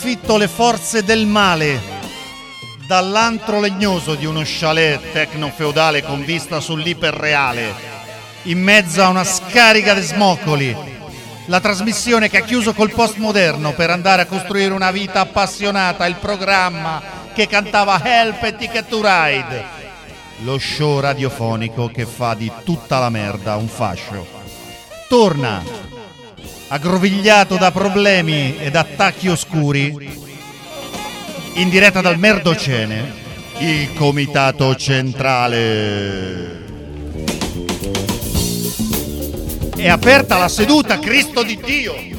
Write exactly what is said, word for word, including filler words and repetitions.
Fitto le forze del male dall'antro legnoso di uno chalet tecno-feudale con vista sull'iperreale, in mezzo a una scarica di smoccoli, la trasmissione che ha chiuso col postmoderno per andare a costruire una vita appassionata, il programma che cantava Help e Ticket to Ride, lo show radiofonico che fa di tutta la merda un fascio. Torna aggrovigliato da problemi ed attacchi oscuri, in diretta dal Merdocene, il Comitato Centrale. È aperta la seduta, Cristo di Dio!